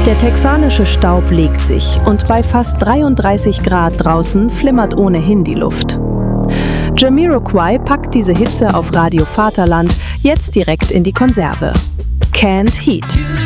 Der texanische Staub legt sich und bei fast 33 Grad draußen flimmert ohnehin die Luft. Jamiroquai packt diese Hitze auf Radio Vaterland jetzt direkt in die Konserve. Canned Heat.